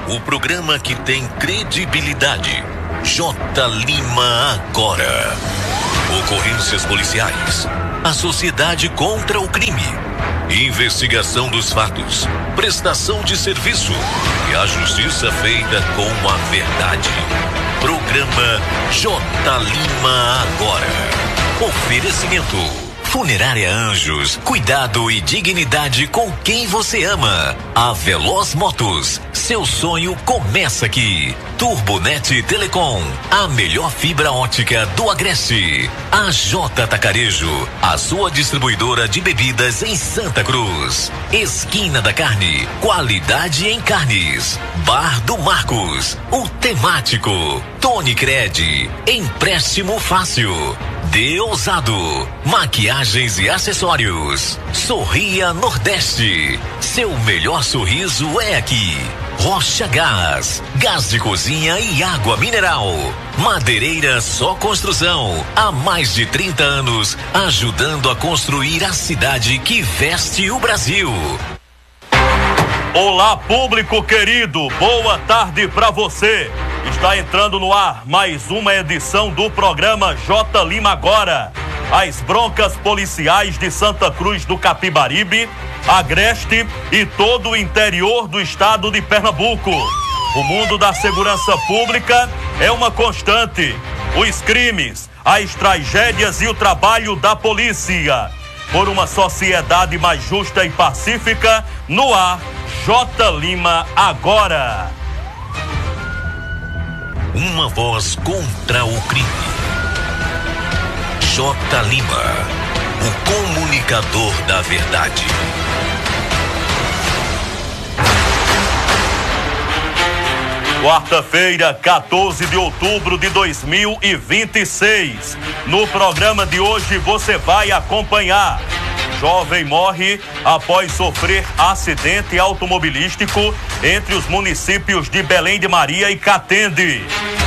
O programa que tem credibilidade. J. Lima Agora. Ocorrências policiais. A sociedade contra o crime. Investigação dos fatos. Prestação de serviço. E a justiça feita com a verdade. Programa J. Lima Agora. Oferecimento. Funerária Anjos, cuidado e dignidade com quem você ama. A Veloz Motos, seu sonho começa aqui. Turbonet Telecom, a melhor fibra ótica do Agreste. A J Tacarejo, a sua distribuidora de bebidas em Santa Cruz. Esquina da Carne, qualidade em carnes. Bar do Marcos, o temático. Tony Cred, empréstimo fácil. Deusado, maquiagens e acessórios. Sorria Nordeste, seu melhor sorriso é aqui. Rocha Gás, gás de cozinha e água mineral. Madeireira Só Construção, há mais de 30 anos, ajudando a construir a cidade que veste o Brasil. Olá, público querido, boa tarde pra você. Está entrando no ar mais uma edição do programa J. Lima Agora. As broncas policiais de Santa Cruz do Capibaribe, Agreste e todo o interior do estado de Pernambuco. O mundo da segurança pública é uma constante. Os crimes, as tragédias e o trabalho da polícia. Por uma sociedade mais justa e pacífica, no ar, J. Lima Agora. Uma voz contra o crime. J. Lima, o comunicador da verdade. Quarta-feira, 14 de outubro de 2026. No programa de hoje você vai acompanhar. Jovem morre após sofrer acidente automobilístico entre os municípios de Belém de Maria e Catende.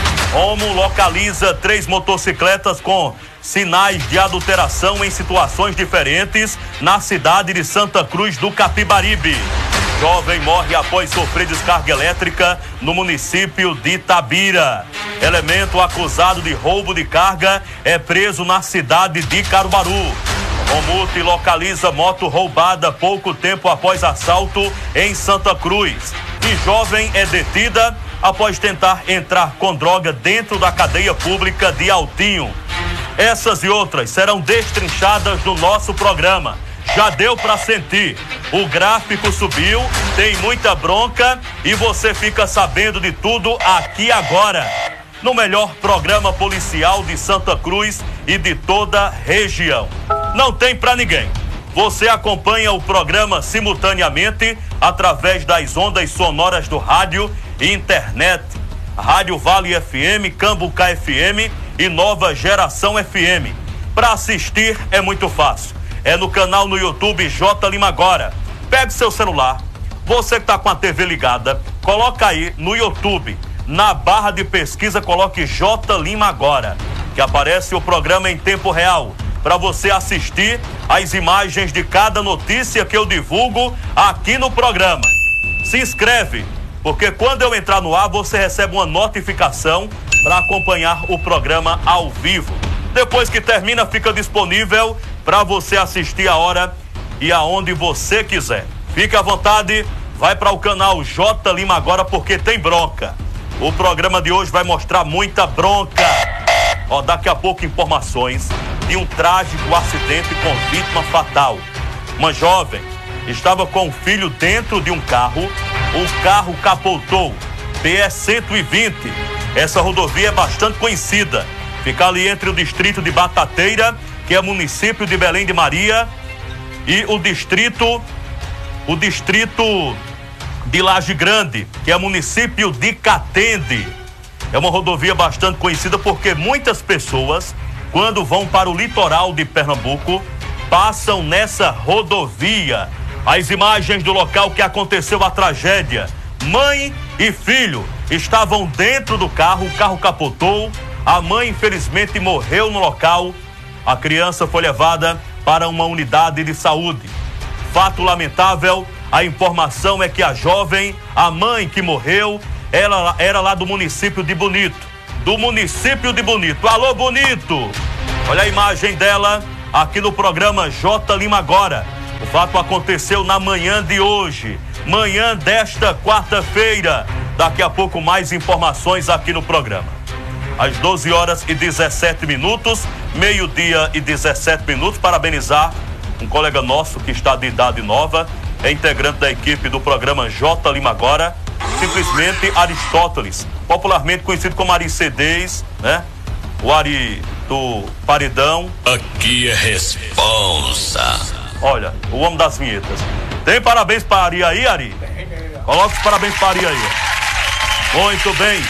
Romo localiza 3 motocicletas com sinais de adulteração em situações diferentes na cidade de Santa Cruz do Capibaribe. Jovem morre após sofrer descarga elétrica no município de Itabira. Elemento acusado de roubo de carga é preso na cidade de Caruaru. Romute localiza moto roubada pouco tempo após assalto em Santa Cruz. E jovem é detida após tentar entrar com droga dentro da cadeia pública de Altinho. Essas e outras serão destrinchadas no nosso programa. Já deu para sentir, o gráfico subiu, tem muita bronca e você fica sabendo de tudo aqui agora. No melhor programa policial de Santa Cruz e de toda a região. Não tem pra ninguém. Você acompanha o programa simultaneamente através das ondas sonoras do rádio e internet. Rádio Vale FM, Cambucá FM e Nova Geração FM. Para assistir é muito fácil. É no canal no YouTube J. Lima Agora. Pegue seu celular. Você que tá com a TV ligada, coloca aí no YouTube. Na barra de pesquisa, coloque J. Lima Agora, que aparece o programa em tempo real, para você assistir as imagens de cada notícia que eu divulgo aqui no programa. Se inscreve, porque quando eu entrar no ar, você recebe uma notificação para acompanhar o programa ao vivo. Depois que termina, fica disponível para você assistir a hora e aonde você quiser. Fique à vontade, vai para o canal J. Lima Agora, porque tem bronca. O programa de hoje vai mostrar muita bronca. Daqui a pouco informações de um trágico acidente com vítima fatal. Uma jovem estava com o filho dentro de um carro, o carro capotou. BR-120, essa rodovia é bastante conhecida. Fica ali entre o distrito de Batateira, que é município de Belém de Maria, e o distrito de Laje Grande, que é município de Catende. É uma rodovia bastante conhecida porque muitas pessoas, quando vão para o litoral de Pernambuco, passam nessa rodovia. As imagens do local que aconteceu a tragédia. Mãe e filho estavam dentro do carro, o carro capotou, a mãe infelizmente morreu no local, a criança foi levada para uma unidade de saúde. Fato lamentável A informação é que a jovem, a mãe que morreu, ela era lá do município de Bonito. Alô, Bonito! Olha a imagem dela aqui no programa J. Lima Agora. O fato aconteceu na manhã de hoje, manhã desta quarta-feira. Daqui a pouco mais informações aqui no programa. Às 12h17, meio-dia e 17 minutos, parabenizar um colega nosso que está de idade nova, é integrante da equipe do programa J. Lima Agora, simplesmente Aristóteles, popularmente conhecido como Ari C10, né? O Ari do Paredão. Aqui é responsa. Olha, o homem das vinhetas. Tem parabéns para Ari aí, Ari? Coloca os parabéns para Ari aí. Muito bem.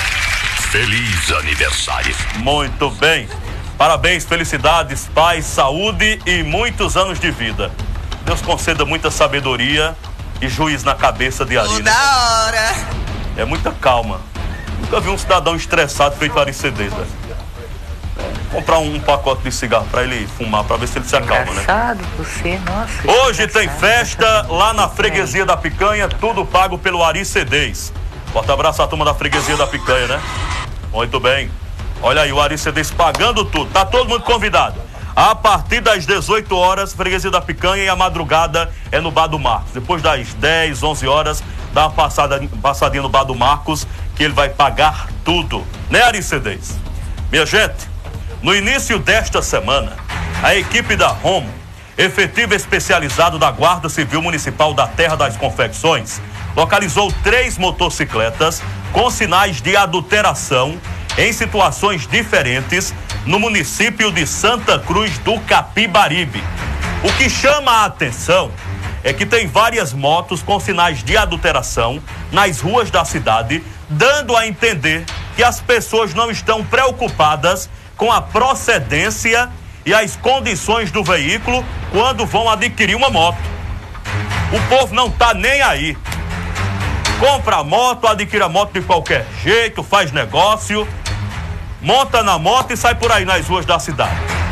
Feliz aniversário. Muito bem. Parabéns, felicidades, paz, saúde e muitos anos de vida. Deus conceda muita sabedoria e juízo na cabeça de Ari, né? Da hora. É muita calma. Nunca vi um cidadão estressado feito Ari C10, né? Comprar um pacote de cigarro para ele fumar, para ver se ele se acalma, né? Engraçado você, nossa. Hoje tem festa lá na freguesia da Picanha, tudo pago pelo Ari C10. Forte abraço à turma da freguesia da Picanha, né? Muito bem. Olha aí, o Ari C10 pagando tudo. Tá todo mundo convidado. A partir das 18 horas, freguesia da Picanha, e a madrugada é no Bar do Marcos. Depois das 10, 11 horas, dá uma passadinha no Bar do Marcos, que ele vai pagar tudo. Né, Ari C10? Minha gente, no início desta semana, a equipe da ROM, efetivo especializado da Guarda Civil Municipal da Terra das Confecções, localizou 3 motocicletas com sinais de adulteração em situações diferentes no município de Santa Cruz do Capibaribe. O que chama a atenção é que tem várias motos com sinais de adulteração nas ruas da cidade, dando a entender que as pessoas não estão preocupadas com a procedência e as condições do veículo quando vão adquirir uma moto. O povo não tá nem aí. Compra a moto, adquire a moto de qualquer jeito, faz negócio, monta na moto e sai por aí nas ruas da cidade.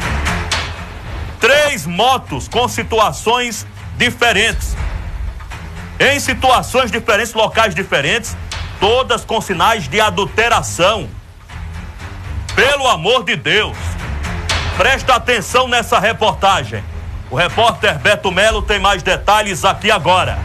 3 motos com situações diferentes. Em situações diferentes, locais diferentes, todas com sinais de adulteração. Pelo amor de Deus, presta atenção nessa reportagem. O repórter Beto Melo tem mais detalhes aqui agora.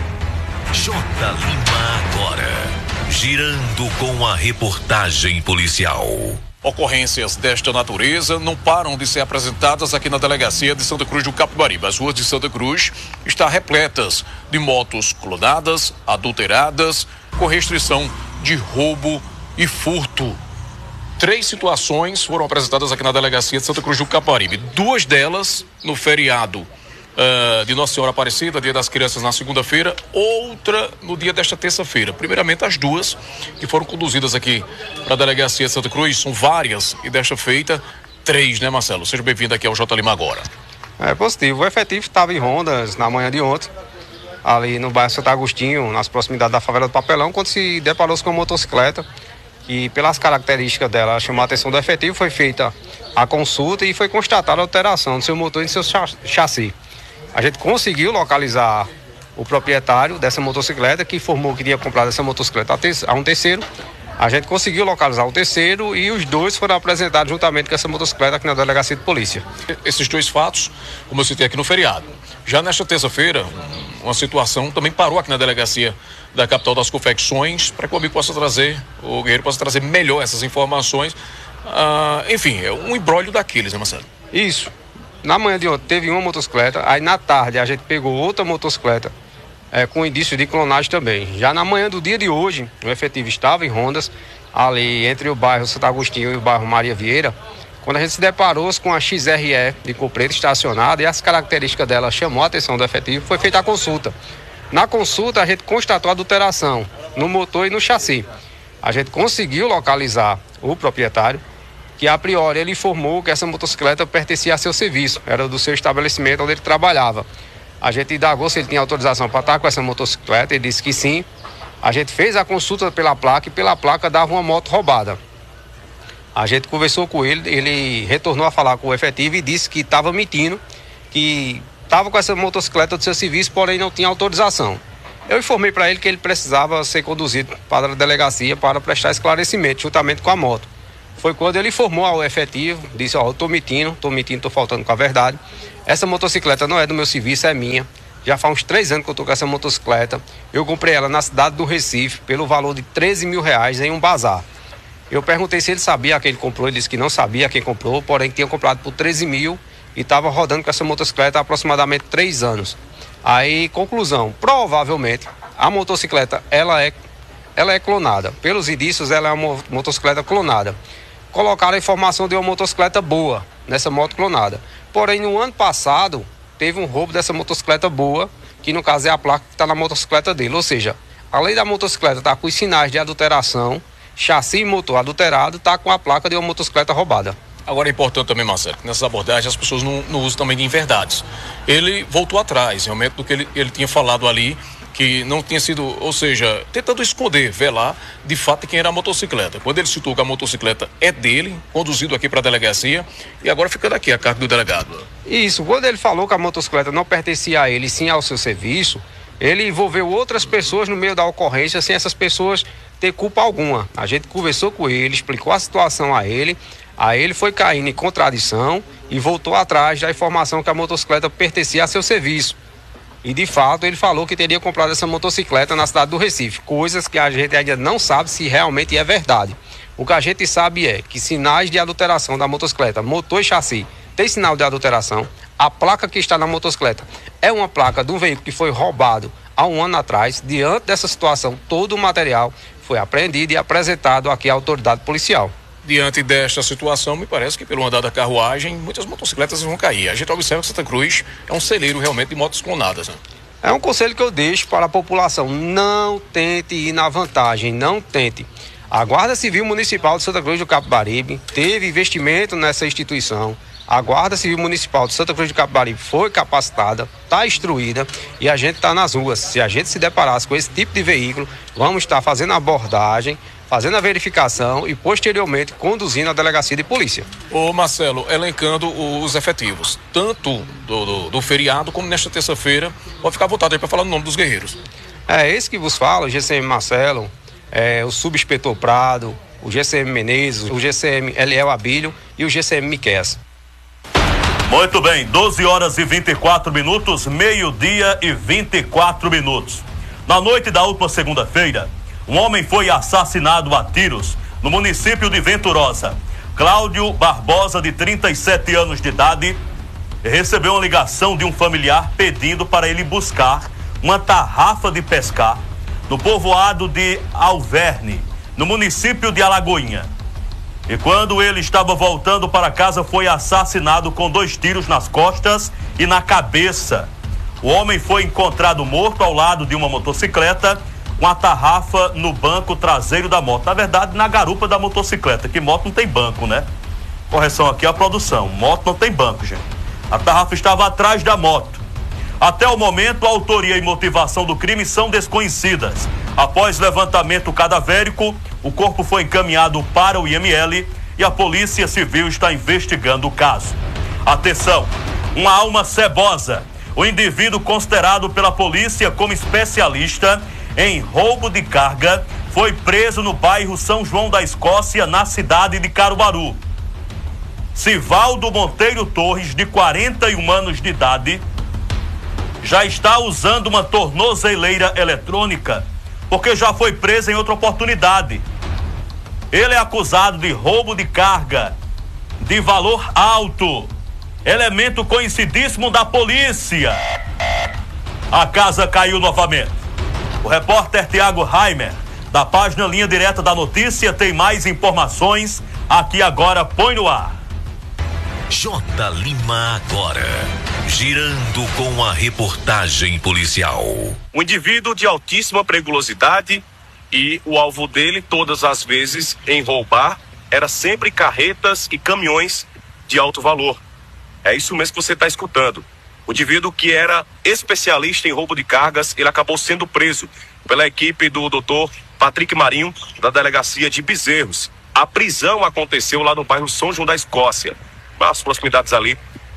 J. Lima Agora, girando com a reportagem policial. Ocorrências desta natureza não param de ser apresentadas aqui na delegacia de Santa Cruz do Capibaribe. As ruas de Santa Cruz estão repletas de motos clonadas, adulteradas, com restrição de roubo e furto. 3 situações foram apresentadas aqui na delegacia de Santa Cruz do Capibaribe. 2 delas no feriado de Nossa Senhora Aparecida, Dia das Crianças, na segunda-feira, outra no dia desta terça-feira. Primeiramente, as 2 que foram conduzidas aqui para a delegacia de Santa Cruz, são várias, e desta feita, 3, né, Marcelo? Seja bem-vindo aqui ao J. Lima Agora. É positivo. O efetivo estava em rondas na manhã de ontem, ali no bairro Santo Agostinho, nas proximidades da favela do Papelão, quando se deparou-se com uma motocicleta, que pelas características dela chamou a atenção do efetivo, foi feita a consulta e foi constatada a alteração do seu motor e do seu chassi. A gente conseguiu localizar o proprietário dessa motocicleta, que informou que tinha comprado essa motocicleta a um terceiro. A gente conseguiu localizar o terceiro e os 2 foram apresentados juntamente com essa motocicleta aqui na delegacia de polícia. Esses 2 fatos, como eu citei aqui no feriado. Já nesta terça-feira, uma situação também parou aqui na delegacia da capital das confecções, para que o amigo possa trazer, o guerreiro possa trazer melhor essas informações. Enfim, é um imbróglio daqueles, né, Marcelo? Isso. Na manhã de ontem teve uma motocicleta, aí na tarde a gente pegou outra motocicleta com indício de clonagem também. Já na manhã do dia de hoje, o efetivo estava em rondas, ali entre o bairro Santo Agostinho e o bairro Maria Vieira, quando a gente se deparou com a XRE de cor preta estacionada, e as características dela chamou a atenção do efetivo, foi feita a consulta. Na consulta a gente constatou a adulteração no motor e no chassi. A gente conseguiu localizar o proprietário, que a priori ele informou que essa motocicleta pertencia a seu serviço, era do seu estabelecimento onde ele trabalhava. A gente indagou se ele tinha autorização para estar com essa motocicleta, ele disse que sim. A gente fez a consulta pela placa e pela placa dava uma moto roubada. A gente conversou com ele, ele retornou a falar com o efetivo e disse que estava mentindo, que estava com essa motocicleta do seu serviço, porém não tinha autorização. Eu informei para ele que ele precisava ser conduzido para a delegacia para prestar esclarecimento, juntamente com a moto. Foi quando ele informou ao efetivo, disse, eu estou mentindo, estou faltando com a verdade. Essa motocicleta não é do meu serviço, é minha. Já faz uns 3 anos que eu estou com essa motocicleta. Eu comprei ela na cidade do Recife pelo valor de R$13 mil em um bazar. Eu perguntei se ele sabia a quem ele comprou, ele disse que não sabia quem comprou, porém que tinha comprado por 13 mil e estava rodando com essa motocicleta há aproximadamente 3 anos. Aí, conclusão, provavelmente a motocicleta ela é clonada. Pelos indícios, ela é uma motocicleta clonada. Colocaram a informação de uma motocicleta boa nessa moto clonada. Porém, no ano passado, teve um roubo dessa motocicleta boa, que no caso é a placa que está na motocicleta dele. Ou seja, além da motocicleta estar com os sinais de adulteração, chassi e motor adulterado, está com a placa de uma motocicleta roubada. Agora é importante também, Marcelo, que nessas abordagens as pessoas não usam também de inverdades. Ele voltou atrás, realmente, do que ele tinha falado ali, que não tinha sido, ou seja, tentando esconder, velar, de fato, quem era a motocicleta. Quando ele citou que a motocicleta é dele, conduzido aqui para a delegacia, e agora ficando aqui a cargo do delegado. Isso, quando ele falou que a motocicleta não pertencia a ele, sim ao seu serviço, ele envolveu outras pessoas no meio da ocorrência, sem essas pessoas ter culpa alguma. A gente conversou com ele, explicou a situação a ele, aí ele foi caindo em contradição e voltou atrás da informação que a motocicleta pertencia a seu serviço. E de fato ele falou que teria comprado essa motocicleta na cidade do Recife, coisas que a gente ainda não sabe se realmente é verdade. O que a gente sabe é que sinais de adulteração da motocicleta, motor e chassi, tem sinal de adulteração. A placa que está na motocicleta é uma placa de um veículo que foi roubado há um ano atrás. Diante dessa situação, todo o material foi apreendido e apresentado aqui à autoridade policial. Diante desta situação, me parece que pelo andar da carruagem, muitas motocicletas vão cair. A gente observa que Santa Cruz é um celeiro realmente de motos clonadas, né? É um conselho que eu deixo para a população: não tente ir na vantagem, não tente. A Guarda Civil Municipal de Santa Cruz do Capibaribe teve investimento nessa instituição. A Guarda Civil Municipal de Santa Cruz do Capibaribe foi capacitada, está instruída e a gente está nas ruas. Se a gente se deparasse com esse tipo de veículo, vamos estar fazendo a abordagem, fazendo a verificação e posteriormente conduzindo a delegacia de polícia. Ô Marcelo, elencando os efetivos, tanto do feriado como nesta terça-feira, pode ficar à vontade aí para falar o nome dos guerreiros. É esse que vos fala, o GCM Marcelo, o Subinspetor Prado, o GCM Menezes, o GCM Eliel Abílio e o GCM Miqueias. Muito bem, 12 horas e 24 minutos, meio-dia e 24 minutos. Na noite da última segunda-feira, um homem foi assassinado a tiros no município de Venturosa. Cláudio Barbosa, de 37 anos de idade, recebeu uma ligação de um familiar pedindo para ele buscar uma tarrafa de pescar no povoado de Alverne, no município de Alagoinha. E quando ele estava voltando para casa, foi assassinado com 2 tiros nas costas e na cabeça. O homem foi encontrado morto ao lado de uma motocicleta, com a tarrafa no banco traseiro da moto. Na verdade, na garupa da motocicleta, que moto não tem banco, né? Correção aqui a produção, moto não tem banco, gente. A tarrafa estava atrás da moto. Até o momento, a autoria e motivação do crime são desconhecidas. Após levantamento cadavérico, o corpo foi encaminhado para o IML e a Polícia Civil está investigando o caso. Atenção, uma alma cebosa. O indivíduo considerado pela polícia como especialista em roubo de carga foi preso no bairro São João da Escócia, na cidade de Caruaru. Sivaldo Monteiro Torres, de 41 anos de idade, já está usando uma tornozeleira eletrônica, porque já foi preso em outra oportunidade. Ele é acusado de roubo de carga de valor alto, elemento conhecidíssimo da polícia. A casa caiu novamente. O repórter Tiago Reimer, da página Linha Direta da Notícia, tem mais informações. Aqui agora, põe no ar. J. Lima agora, girando com a reportagem policial. Um indivíduo de altíssima periculosidade, e o alvo dele, todas as vezes, em roubar, era sempre carretas e caminhões de alto valor. É isso mesmo que você está escutando. O indivíduo que era especialista em roubo de cargas, ele acabou sendo preso pela equipe do Dr. Patrick Marinho, da delegacia de Bezerros. A prisão aconteceu lá no bairro São João da Escócia, nas proximidades ali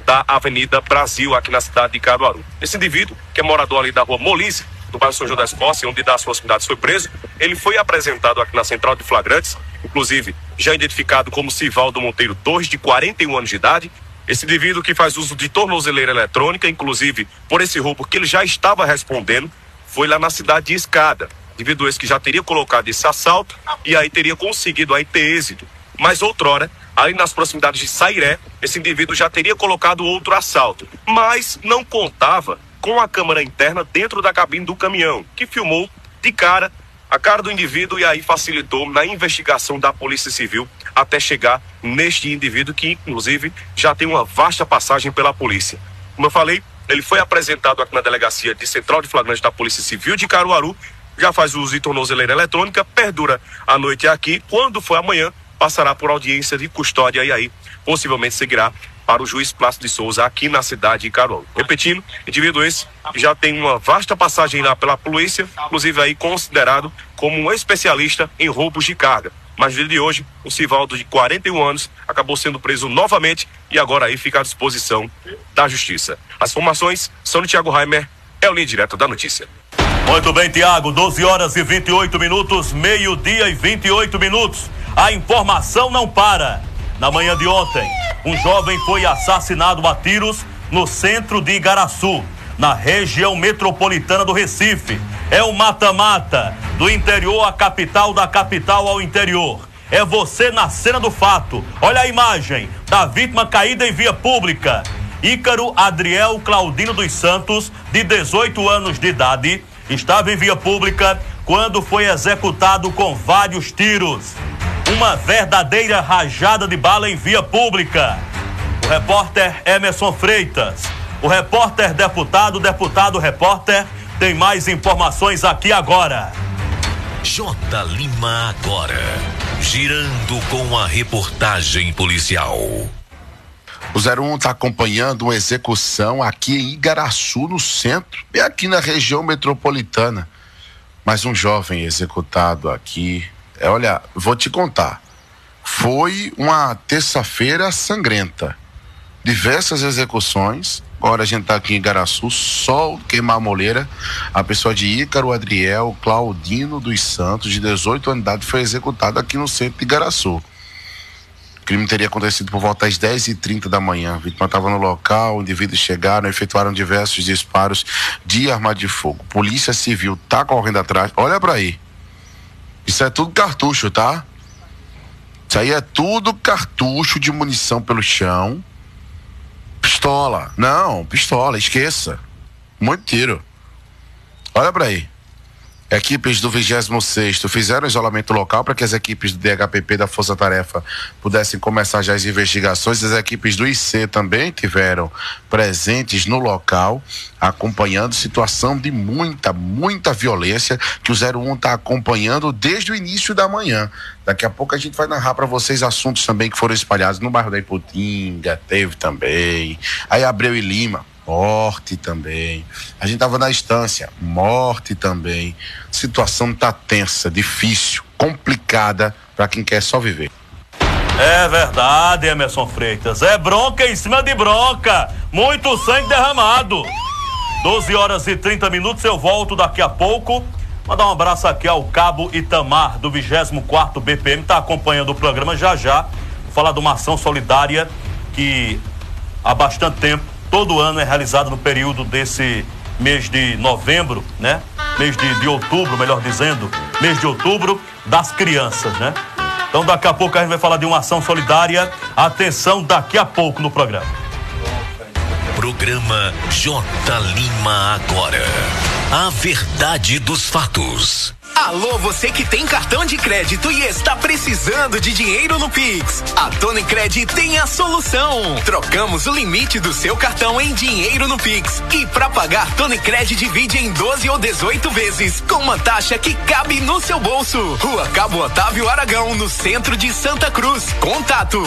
da Avenida Brasil, aqui na cidade de Caruaru. Esse indivíduo, que é morador ali da rua Molise, do bairro São João das Poças, onde das proximidades foi preso, ele foi apresentado aqui na central de flagrantes, inclusive já identificado como Sivaldo Monteiro Torres, de 41 anos de idade. Esse indivíduo que faz uso de tornozeleira eletrônica, inclusive por esse roubo que ele já estava respondendo, foi lá na cidade de Escada. Indivíduo esse que já teria colocado esse assalto e aí teria conseguido aí ter êxito. Mas outrora, ali nas proximidades de Sairé, esse indivíduo já teria colocado outro assalto, mas não contava com a câmera interna dentro da cabine do caminhão, que filmou de cara a cara do indivíduo e aí facilitou na investigação da Polícia Civil até chegar neste indivíduo que, inclusive, já tem uma vasta passagem pela polícia. Como eu falei, ele foi apresentado aqui na delegacia de Central de Flagrantes da Polícia Civil de Caruaru, já faz uso de tornozeleira eletrônica, perdura a noite aqui, quando for amanhã, passará por audiência de custódia e aí possivelmente seguirá para o juiz Plácido de Souza aqui na cidade de Caruaru. Repetindo, indivíduo esse já tem uma vasta passagem lá pela polícia, inclusive aí considerado como um especialista em roubos de carga. Mas no dia de hoje, o Sivaldo, de 41 anos, acabou sendo preso novamente e agora aí fica à disposição da justiça. As informações são de Thiago Reimer, é o Linha Direta da Notícia. Muito bem, Tiago, 12 horas e 28 minutos, meio-dia e 28 minutos. A informação não para. Na manhã de ontem, um jovem foi assassinado a tiros no centro de Igaraçu, na região metropolitana do Recife. É o mata-mata, do interior à capital, da capital ao interior. É você na cena do fato. Olha a imagem da vítima caída em via pública. Ícaro Adriel Claudino dos Santos, de 18 anos de idade, estava em via pública quando foi executado com vários tiros. Uma verdadeira rajada de bala em via pública. O repórter Emerson Freitas, o repórter deputado repórter, tem mais informações aqui agora. J. Lima agora, girando com a reportagem policial. O 01 está acompanhando uma execução aqui em Igaraçu, no centro, e aqui na região metropolitana. Mas um jovem executado aqui. Olha, vou te contar. Foi uma terça-feira sangrenta. Diversas execuções. Agora a gente está aqui em Igaraçu, só queimar a moleira. A pessoa de Ícaro Adriel Claudino dos Santos, de 18 anos de idade, foi executado aqui no centro de Igaraçu. O crime teria acontecido por volta às 10h30 da manhã. A vítima estava no local, indivíduos chegaram, efetuaram diversos disparos de arma de fogo. Polícia Civil está correndo atrás. Olha para aí. Isso é tudo cartucho, tá? Isso aí é tudo cartucho de munição pelo chão. Pistola. Não, pistola, esqueça. Muito tiro. Olha para aí. Equipes do 26º fizeram isolamento local para que as equipes do DHPP da Força Tarefa pudessem começar já as investigações. As equipes do IC também tiveram presentes no local, acompanhando situação de muita violência que o 01 está acompanhando desde o início da manhã. Daqui a pouco a gente vai narrar para vocês assuntos também que foram espalhados no bairro da Iputinga, teve também. Aí Abreu e Lima, morte também. A gente tava na Estância, morte também. Situação tá tensa, difícil, complicada para quem quer só viver. É verdade, Emerson Freitas. É bronca em cima de bronca. Muito sangue derramado. 12 horas e 30 minutos, eu volto daqui a pouco. Mandar um abraço aqui ao Cabo Itamar, do 24º BPM, tá acompanhando o programa já. Vou falar de uma ação solidária que há bastante tempo, todo ano é realizado no período desse mês de novembro, né? Mês de outubro, melhor dizendo, mês de outubro das crianças, né? Então daqui a pouco a gente vai falar de uma ação solidária. Atenção, daqui a pouco no programa. Programa J. Lima agora. A verdade dos fatos. Alô, você que tem cartão de crédito e está precisando de dinheiro no Pix. A Tonicred tem a solução. Trocamos o limite do seu cartão em dinheiro no Pix. E para pagar, Tonicred divide em 12 ou 18 vezes, com uma taxa que cabe no seu bolso. Rua Cabo Otávio Aragão, no centro de Santa Cruz. Contato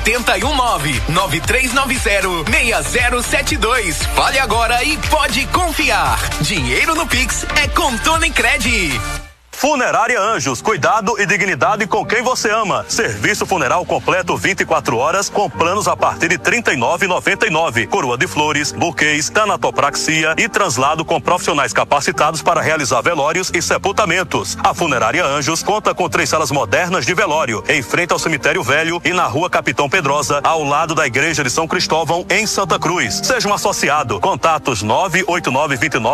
819-9390-6072. Fale agora e pode confiar. Dinheiro no Pix é com Tonicred. Funerária Anjos, cuidado e dignidade com quem você ama. Serviço funeral completo 24 horas com planos a partir de R$ 39,99. Coroa de flores, buquês, tanatopraxia e translado com profissionais capacitados para realizar velórios e sepultamentos. A Funerária Anjos conta com 3 salas modernas de velório, em frente ao Cemitério Velho e na Rua Capitão Pedrosa, ao lado da Igreja de São Cristóvão, em Santa Cruz. Seja um associado. Contatos 98929